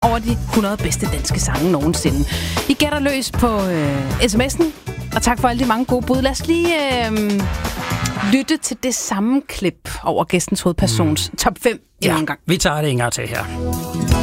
over de 100 bedste danske sange nogensinde. I gætter løs på sms'en, og tak for alle de mange gode bud. Lad os lige lytte til det samme klip over gæstens hovedpersons top 5 en gang. Vi tager det en gang til her.